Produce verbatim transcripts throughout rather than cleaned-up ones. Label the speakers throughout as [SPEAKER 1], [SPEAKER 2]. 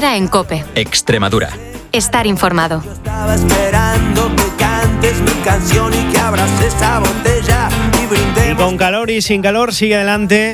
[SPEAKER 1] Ahora en COPE.
[SPEAKER 2] Extremadura.
[SPEAKER 1] Estar informado.
[SPEAKER 3] Yo estaba esperando que cantes mi canción y que abras esa botella y brindemos.
[SPEAKER 4] Y con calor y sin calor sigue adelante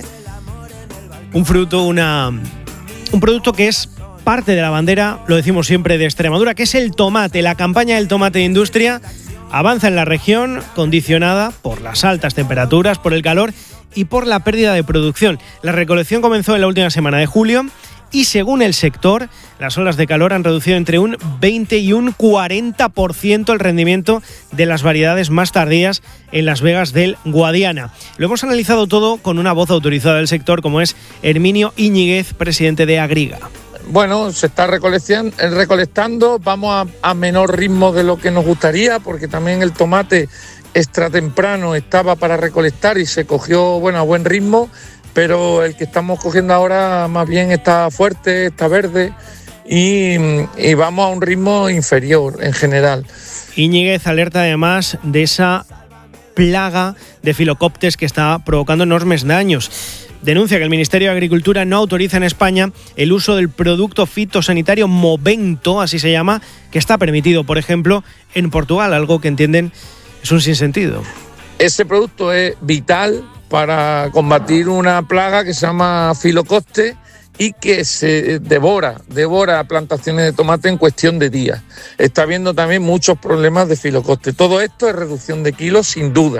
[SPEAKER 4] un fruto, una, un producto que es parte de la bandera, lo decimos siempre, de Extremadura, que es el tomate. La campaña del tomate de industria avanza en la región, condicionada por las altas temperaturas, por el calor y por la pérdida de producción. La recolección comenzó en la última semana de julio y, según el sector, las olas de calor han reducido entre un veinte y un cuarenta por ciento el rendimiento de las variedades más tardías en las vegas del Guadiana. Lo hemos analizado todo con una voz autorizada del sector, como es Herminio Íñiguez, presidente de Agriga.
[SPEAKER 5] Bueno, se está recolectando, vamos a, a menor ritmo de lo que nos gustaría, porque también el tomate extra temprano estaba para recolectar y se cogió, bueno, a buen ritmo, pero el que estamos cogiendo ahora más bien está fuerte, está verde y, y vamos a un ritmo inferior en general.
[SPEAKER 4] Íñiguez alerta además de esa plaga de filocoptes que está provocando enormes daños. Denuncia que el Ministerio de Agricultura no autoriza en España el uso del producto fitosanitario Movento, así se llama, que está permitido, por ejemplo, en Portugal, algo que entienden es un sinsentido.
[SPEAKER 5] Ese producto es vital para combatir una plaga que se llama filocoste y que se devora, devora plantaciones de tomate en cuestión de días. Está habiendo también muchos problemas de filocoste. Todo esto es reducción de kilos, sin duda.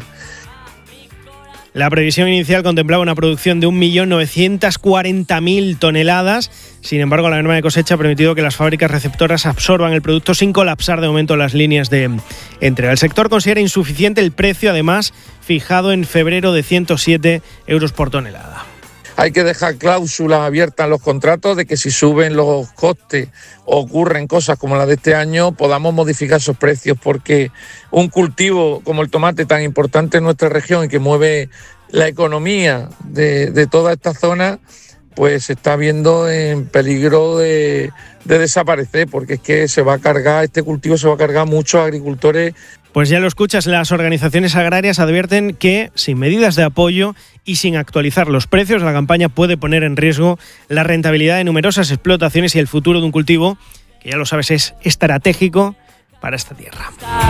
[SPEAKER 4] La previsión inicial contemplaba una producción de un millón novecientos cuarenta mil toneladas. Sin embargo, la merma de cosecha ha permitido que las fábricas receptoras absorban el producto sin colapsar de momento las líneas de entrega. El sector considera insuficiente el precio, además, fijado en febrero de ciento siete euros por tonelada.
[SPEAKER 5] Hay que dejar cláusulas abiertas en los contratos de que si suben los costes o ocurren cosas como la de este año, podamos modificar esos precios, porque un cultivo como el tomate tan importante en nuestra región y que mueve la economía de, de toda esta zona, pues se está viendo en peligro de, de desaparecer, porque es que se va a cargar, este cultivo se va a cargar a muchos agricultores.
[SPEAKER 4] Pues ya lo escuchas, las organizaciones agrarias advierten que sin medidas de apoyo y sin actualizar los precios, la campaña puede poner en riesgo la rentabilidad de numerosas explotaciones y el futuro de un cultivo que, ya lo sabes, es estratégico para esta tierra.